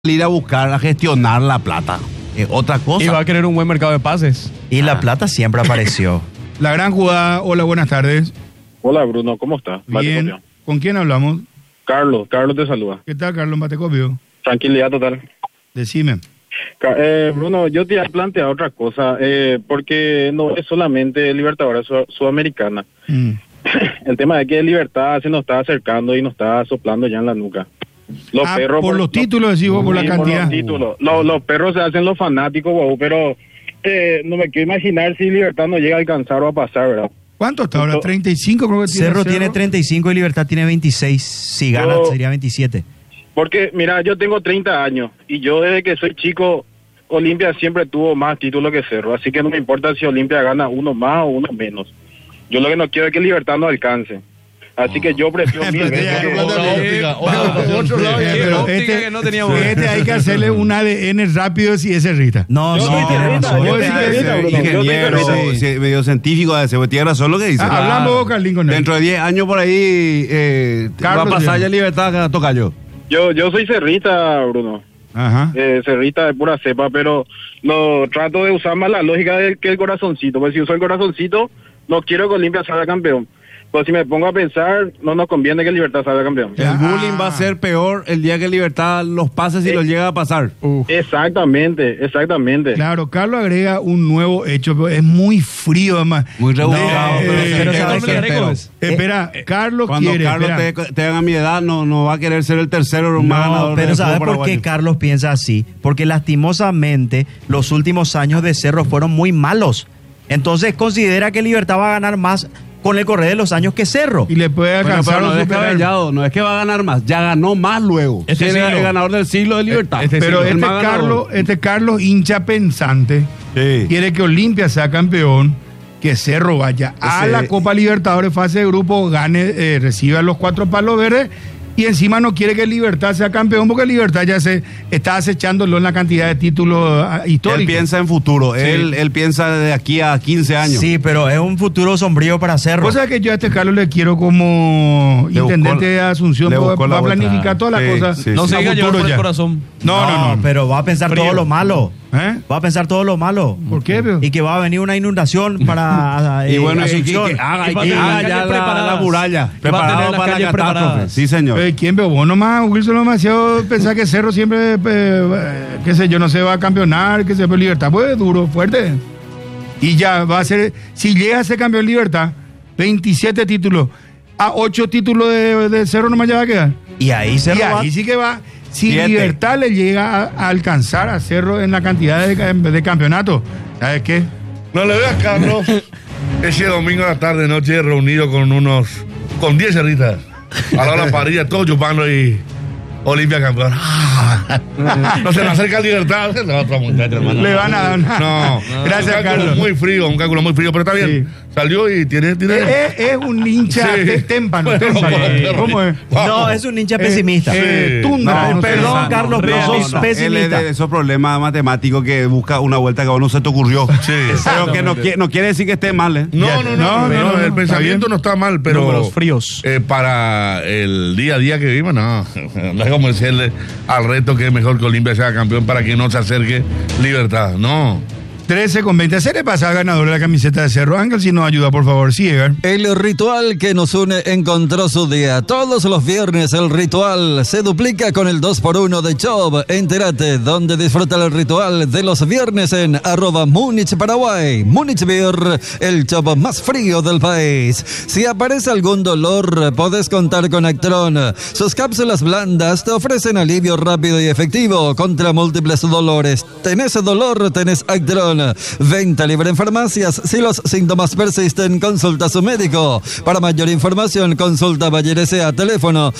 ir a buscar, a gestionar la plata. Otra cosa. Y va a querer un buen mercado de pases. Y la plata siempre apareció. La gran jugada. Hola, buenas tardes. Hola Bruno, ¿cómo estás? Bien. Batecopio. ¿Con quién hablamos? Carlos te saluda. ¿Qué tal, Carlos Batecopio? Tranquilidad total. Decime. Bruno, yo te iba a plantear otra cosa, porque no es solamente Libertadores Sudamericana. El tema de que Libertad se nos está acercando y nos está soplando ya en la nuca. Los perros por los títulos, decís vos, por la cantidad. Por los títulos. Los perros se hacen los fanáticos, wow, pero no me quiero imaginar si Libertad no llega a alcanzar o a pasar, ¿verdad? ¿Cuánto está ahora? 35 creo que tiene. Cerro tiene 35 y Libertad tiene 26. Si gana sería 27. Porque, mira, yo tengo 30 años y yo desde que soy chico, Olimpia siempre tuvo más títulos que Cerro, así que no me importa si Olimpia gana uno más o uno menos. Yo lo que no quiero es que Libertad no alcance. Así que yo prefiero mil veces. Pero este hay que hacerle un ADN rápido si es cerrita. No, tiene razón. Ingeniero, medio científico, tiene razón lo que dice. Hablamos, Carlín, con él. Dentro de 10 años por ahí va a pasar ya Libertad a Tocayo. Yo soy cerrita, Bruno. Ajá. Cerrita de pura cepa, pero no trato de usar más la lógica que el corazoncito. Porque si uso el corazoncito, no quiero que Olimpia salga campeón. Pues si me pongo a pensar, no nos conviene que Libertad salga campeón. El bullying va a ser peor el día que Libertad los pase si los llega a pasar. Exactamente. Claro, Carlos agrega un nuevo hecho, pero es muy frío además. Muy rebuscado. Espera, Carlos cuando quiere... Carlos tenga mi edad, no va a querer ser el tercero más ganador. Pero ¿sabes por qué Carlos piensa así? Porque lastimosamente los últimos años de Cerro fueron muy malos. Entonces considera que Libertad va a ganar más con el correr de los años que Cerro. Y le puede alcanzar pero no es que va a ganar más, ya ganó más luego. Es el ganador del siglo de Libertad. Pero este Carlos hincha pensante, quiere que Olimpia sea campeón, que Cerro vaya a la Copa Libertadores fase de grupo, gane, reciba los 4 palos verdes. Y encima no quiere que Libertad sea campeón porque Libertad ya se está acechándolo en la cantidad de títulos históricos. Él piensa en futuro, él piensa de aquí a 15 años. Sí, pero es un futuro sombrío para Cerro. O sea que yo a este Carlos le quiero como intendente de Asunción, va a planificar todas las cosas. No se diga llorar por el corazón. No. Pero va a pensar todo lo malo. Va a pensar todo lo malo. ¿Por qué? Y que va a venir una inundación para y bueno, Asunción. que haga ya la muralla preparado para la catástrofe. Sí, señor. ¿Quién veo? Vos nomás, Wilson, demasiado pensar que Cerro siempre, qué sé yo, no se va a campeonar, que se va a Libertad. Pues duro, fuerte. Y ya va a ser, si llega a ser campeón Libertad, 27 títulos, a 8 títulos de Cerro nomás ya va a quedar. Y ahí Cerro ahí sí que va. Si Libertad le llega a alcanzar a Cerro en la cantidad de campeonatos, ¿sabes qué? No le veas, Carlos, ese domingo a la tarde, noche, reunido con 10 cerritas, a la hora de la parrilla, todos chupando y Olimpia campeón. No se le acerca a Libertad, es la otra muchacha, hermano. Le van a dar una. No, gracias, Carlos. Un cálculo muy frío, pero está bien. Sí. Salió y tiene... Es un hincha témpano. ¿Cómo es? No, es un hincha pesimista. Tundra. Perdón, Carlos, pero sos pesimista. Él es de esos problemas matemáticos que busca una vuelta que a vos no se te ocurrió. Sí. Pero que no quiere decir que esté mal, No, el pensamiento no está mal, pero... Números fríos. Para el día a día que vivimos, no es como decirle al reto que es mejor que Olimpia sea campeón para que no se acerque Libertad, no. 13:20. Se le pasa al ganador de la camiseta de Cerro. Ángel, si nos ayuda, por favor. Sí, Edgar. El ritual que nos une encontró su día. Todos los viernes el ritual se duplica con el 2x1 de Chop. Entérate dónde disfruta el ritual de los viernes en @Múnich Paraguay. Múnich Beer, el Chop más frío del país. Si aparece algún dolor, podés contar con Actron. Sus cápsulas blandas te ofrecen alivio rápido y efectivo contra múltiples dolores. ¿Tenés dolor? Tenés Actron. Venta libre en farmacias. Si los síntomas persisten, consulta a su médico. Para mayor información, consulta Bayer S.A. Teléfono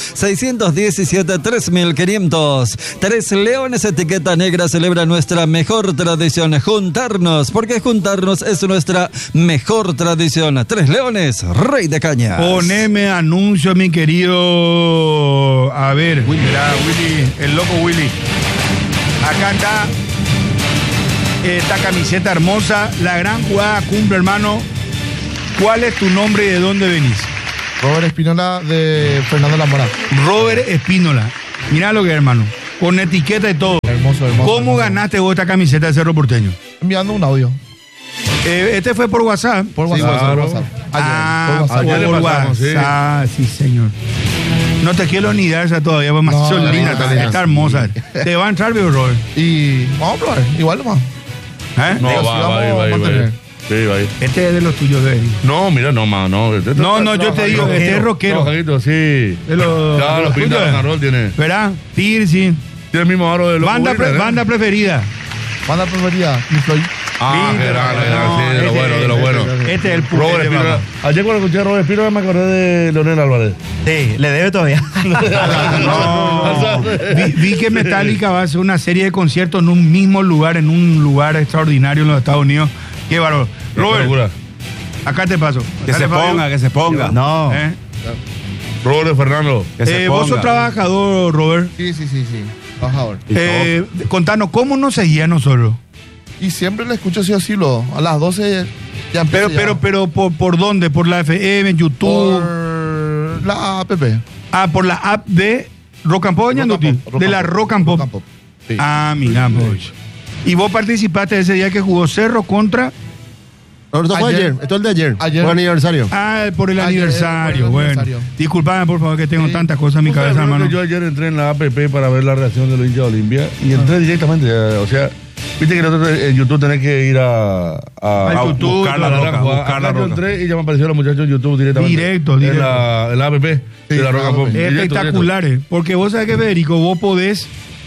617-3500. 3 Leones etiqueta negra celebra nuestra mejor tradición, juntarnos, porque juntarnos es nuestra mejor tradición. 3 Leones, Rey de Cañas. Poneme anuncio, mi querido. A ver, Willy, el loco Willy. Acá está esta camiseta hermosa, la gran jugada cumple, hermano. ¿Cuál es tu nombre y de dónde venís? Robert Espínola, de Fernando Lamora. Robert Espínola. Mirá lo que es, hermano. Con etiqueta y todo. Hermoso. ¿Cómo ganaste vos esta camiseta de Cerro Porteño? Enviando un audio. Este fue por WhatsApp. Por WhatsApp. claro. Por WhatsApp. Ayer le por pasamos, sí. WhatsApp, sí, señor. No te quiero ni dar esa todavía, pues más No, linda, no, está hermosa. Te va a entrar, viejo Robert. Y vamos a probar. Igual nomás. ¿Eh? No, Digo, va sí, a vamos a ir. mantener. Sí, va a ir. Este es de los tuyos, de él. No, mira, no, no. No, yo te digo, este es rockero. Trabajito, sí. De los Claro, pinta tuyos. rock and roll tiene. ¿Verdad? Piercing. Tiene el mismo aro de los Banda preferida. Banda preferida. Mi Floyd. Ah, qué grande, sí, de lo bueno, de lo bueno. Este es el Robert purete, Espino. papá. Ayer cuando escuché a Robert Espino me acordé de Leonel Álvarez. Sí, le debe todavía. No. Vi que Metallica va a hacer una serie de conciertos en un mismo lugar, en un lugar extraordinario en los Estados Unidos. Qué bárbaro. Robert, acá te paso. Que Dale, se Fabio. ponga, que se ponga. No. ¿Eh? Robert Fernando. Que se Vos sos ponga. trabajador, Robert. Sí. Trabajador. Contanos, ¿cómo nos seguía nosotros? Y siempre le escucho sí o sí, a las 12 ya empieza. Pero ¿por dónde? ¿Por la FM, en YouTube? Por la app. Por la app de Rock and Pop, Ñanduti. De la Rock and Pop. Sí. Mira, pues. Y vos participaste ese día que jugó Cerro contra... Esto fue ayer. Esto es el de ayer. Ayer. Por aniversario. Por el aniversario. por el Bueno, aniversario. disculpame por favor que tengo tantas cosas en mi cabeza, Creo que hermano. yo ayer entré en la app para ver la reacción de los hinchas de Olimpia y entré directamente. O sea, viste que nosotros en YouTube tenés que ir a YouTube, buscar la claro, roca. buscar la Acá yo roca. entré y ya me aparecieron los muchachos en YouTube directamente. Directo. En la app de la Roca Pop. Espectaculares. Porque vos sabés que, Federico, vos podés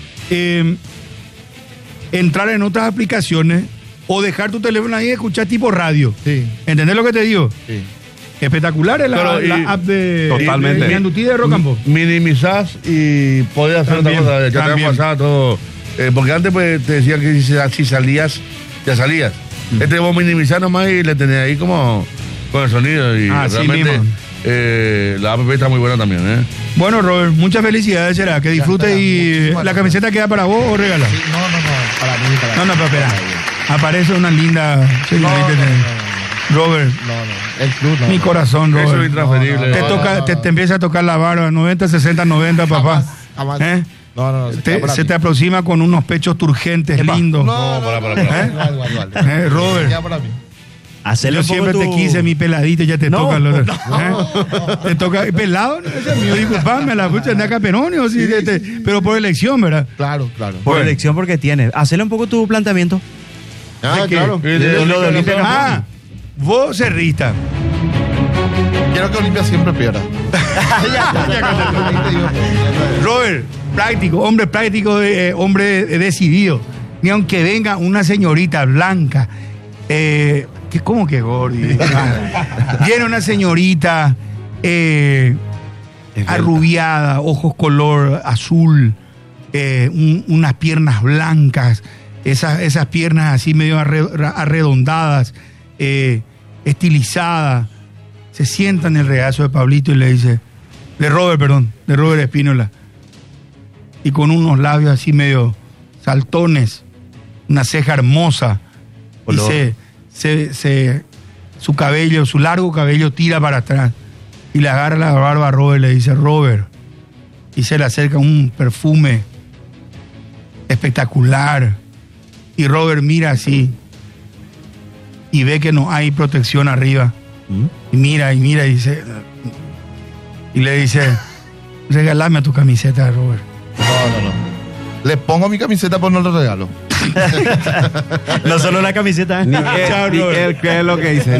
entrar en otras aplicaciones o dejar tu teléfono ahí y escuchar tipo radio. Sí. ¿Entendés lo que te digo? Sí. Espectacular es Pero, la app de Totalmente. Ñandutí de Rock and Pop. Minimizás y podés hacer También, otra cosa. Ya te también. ha pasado todo. Porque antes pues, te decían que si salías, ya salías. Vos minimizás nomás y le tenés ahí como con el sonido. Y Así realmente mismo. la app está muy buena también. Bueno, Robert, muchas felicidades, será. Que disfrutes está, y muchísimas la gracias. camiseta queda para vos o regala. Sí, no. Para mí, para No, pero espera. Aparece una linda No, señorita. Robert, El club, no. mi corazón, Eso es Robert. intransferible. Te toca, te empieza a tocar la barba, 90, 60, 90, papá. Jamás. ¿Eh? No. Se te aproxima con unos pechos turgentes, lindos. No, para. Igual. Robert. Ya para mí. Hacele Yo un poco siempre te tu- quise, mi peladito, ya te No, toca. no. Te toca. ¿Pelado? No, ese es mío, disculpame, la escucha de Caperoni, o sí, pero por elección, ¿verdad? Claro. Por elección porque tiene. Hacele un poco tu planteamiento. Ah, claro. Vos cerrista. Quiero que Olimpia siempre pierda. Robert, práctico, hombre decidido. Ni aunque venga una señorita blanca, ¿cómo que Gordy? Viene una señorita arrubiada, ojos color azul, unas piernas blancas, esas piernas así medio arredondadas, estilizadas. Se sienta en el regazo de Pablito y le dice, de Robert Espínola, y con unos labios así medio saltones, una ceja hermosa, y su cabello, su largo cabello tira para atrás, y le agarra la barba a Robert y le dice, Robert, y se le acerca un perfume espectacular, y Robert mira así, y ve que no hay protección arriba, y mira y dice, y le dice, regálame tu camiseta, Robert. No. Le pongo mi camiseta, pero no le regalo. No solo la camiseta. Ni él cree lo que dice.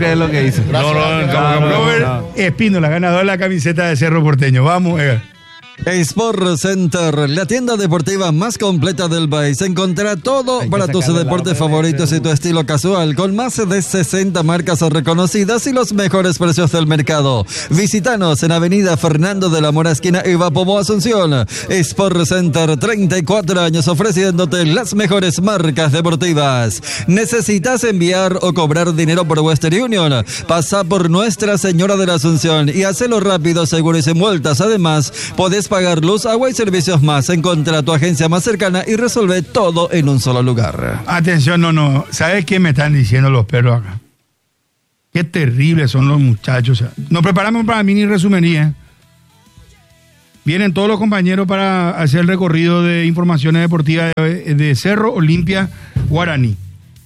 Robert Espínola, ganador de la camiseta de Cerro Porteño. Vamos, Sport Center, la tienda deportiva más completa del país. Encontrará todo para tus deportes favoritos y tu estilo casual, con más de 60 marcas reconocidas y los mejores precios del mercado. Visítanos en Avenida Fernando de la Mora, esquina Ivapomo, Asunción. Sport Center, 34 años ofreciéndote las mejores marcas deportivas. ¿Necesitas enviar o cobrar dinero por Western Union? Pasa por Nuestra Señora de la Asunción y hazlo rápido, seguro y sin vueltas. Además, podés pagar luz, agua y servicios más. Encontra tu agencia más cercana y resuelve todo en un solo lugar. Atención, no. ¿Sabes qué me están diciendo los perros acá? Qué terribles son los muchachos. Nos preparamos para mini resumería. Vienen todos los compañeros para hacer el recorrido de informaciones deportivas de Cerro Olimpia Guaraní.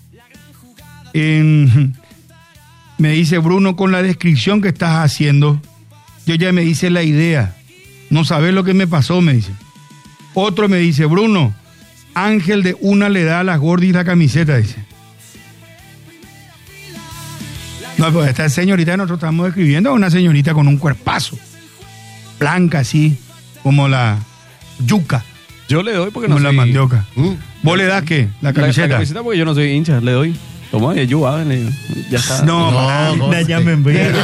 Me dice Bruno, con la descripción que estás haciendo, yo ya me hice la idea. No sabes lo que me pasó, me dice. Otro me dice, Bruno, Ángel de una le da a las gordis la camiseta, dice. No, pues esta señorita que nosotros estamos describiendo es una señorita con un cuerpazo. Blanca así, como la yuca. Yo le doy porque como no la soy... mandioca. ¿Vos le das qué? La camiseta. La camiseta porque yo no soy hincha, le doy. Toma, ayuda, ya está. No, ya me voy. ¿Te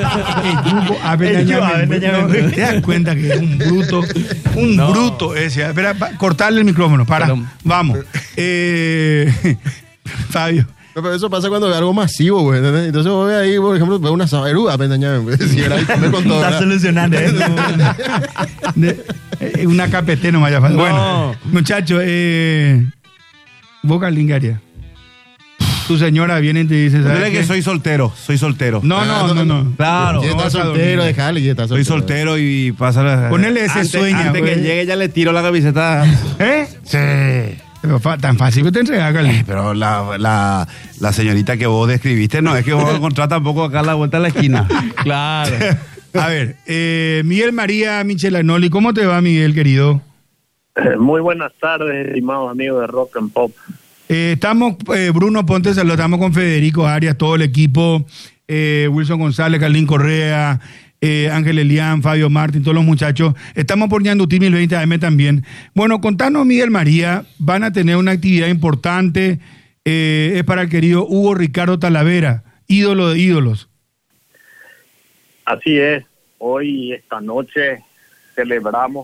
das cuenta que es un bruto? Un bruto ese. Espera, cortarle el micrófono. Vamos. Fabio. Pero eso pasa cuando ve algo masivo, güey. Entonces vos ves ahí, por ejemplo, ves una saberuda, Está solucionando eso. Una KPT nomás ya falta. Bueno, muchachos, Boca Lingaria. Tu señora viene y te dice, ¿sabes que soy soltero? No. Claro. Ya está soltero, déjale, ya está soltero. Soy soltero y pasa la... Ponele ese sueño. Antes que llegue ya le tiro la camiseta. ¿Eh? Sí. Pero tan fácil que te entregas, Cali. Pero la señorita que vos describiste, no es que vos vas a encontrar tampoco acá a la vuelta de la esquina. Claro. A ver, Miguel María Michelanoli, ¿cómo te va, Miguel, querido? Muy buenas tardes, estimados amigos de Rock and Pop. Estamos, Bruno Ponte, estamos con Federico Arias, todo el equipo, Wilson González, Carlín Correa, Ángel Elián, Fabio Martín, todos los muchachos. Estamos por Ñandutí 1020 AM también. Bueno, contanos, Miguel María, van a tener una actividad importante, es para el querido Hugo Ricardo Talavera, ídolo de ídolos. Así es, hoy, esta noche, celebramos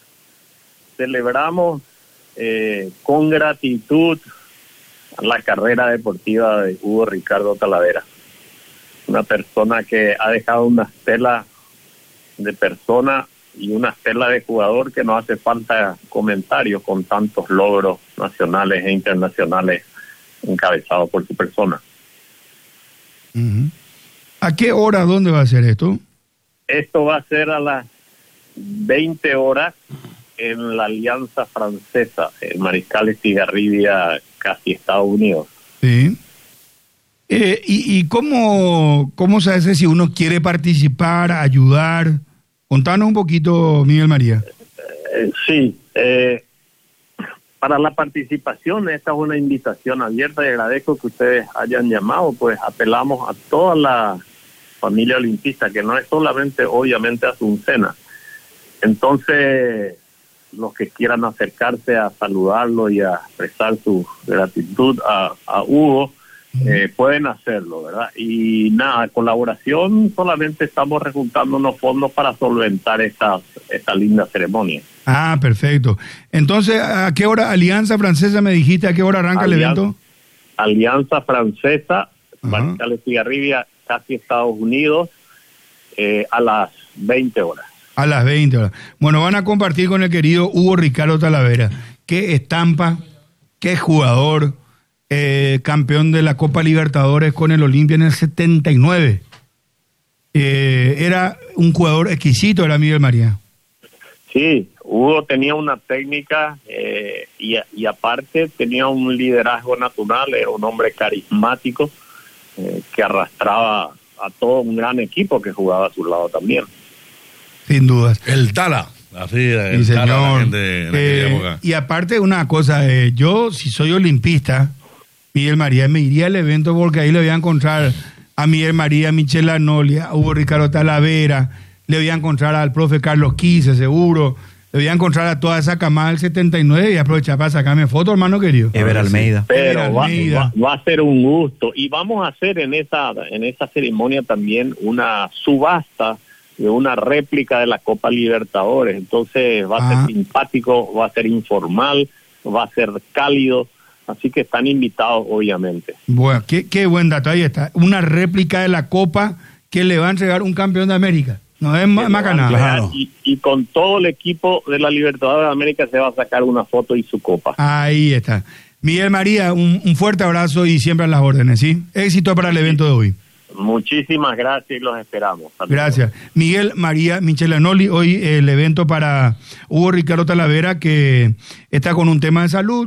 con gratitud la carrera deportiva de Hugo Ricardo Talavera. Una persona que ha dejado una estela de persona y una estela de jugador que no hace falta comentarios con tantos logros nacionales e internacionales encabezados por su persona. Uh-huh. ¿A qué hora, dónde va a ser esto? Esto va a ser a las 20 horas en la Alianza Francesa, en Mariscal Estigarribia, casi Estados Unidos. Sí. ¿Y cómo se hace si uno quiere participar, ayudar? Contanos un poquito, Miguel María. Sí. Para la participación, esta es una invitación abierta y agradezco que ustedes hayan llamado, pues apelamos a toda la familia olimpista, que no es solamente, obviamente, Asuncena. Entonces, los que quieran acercarse a saludarlo y a expresar su gratitud a Hugo, pueden hacerlo, ¿verdad? Y nada, colaboración, solamente estamos rejuntando unos fondos para solventar esta linda ceremonia. Ah, perfecto. Entonces, ¿a qué hora Alianza Francesa me dijiste? ¿A qué hora arranca el evento? Alianza Francesa, Mariscal Estigarribia, casi Estados Unidos, a las 20 horas. A las 20 horas. Bueno, van a compartir con el querido Hugo Ricardo Talavera. Qué estampa, qué jugador, campeón de la Copa Libertadores con el Olimpia en el 79. Era un jugador exquisito, era Miguel María. Sí, Hugo tenía una técnica y aparte tenía un liderazgo natural, era un hombre carismático que arrastraba a todo un gran equipo que jugaba a su lado también. Sin dudas. El Tala. Así, el sí, Tala, señor. la gente en aquella época. Y aparte una cosa, yo si soy olimpista, Miguel María, me iría al evento porque ahí le voy a encontrar a Miguel María Michelanoli, a Hugo Ricardo Talavera, le voy a encontrar al profe Carlos Quise, seguro, le voy a encontrar a toda esa camada del 79 y aprovechar para sacarme fotos, hermano querido. Ever Almeida. Pero va a ser un gusto. Y vamos a hacer en esa ceremonia también una subasta de una réplica de la Copa Libertadores. Entonces va a ser simpático, va a ser informal, va a ser cálido. Así que están invitados, obviamente. Bueno, qué buen dato. Ahí está. Una réplica de la Copa que le va a entregar un campeón de América. No es Macaná. Claro. Y con todo el equipo de la Libertadores de América se va a sacar una foto y su copa. Ahí está. Miguel María, un fuerte abrazo y siempre a las órdenes, ¿sí? Éxito para el evento de hoy. Muchísimas gracias y los esperamos. Gracias. Miguel María Michelanoli, hoy el evento para Hugo Ricardo Talavera, que está con un tema de salud.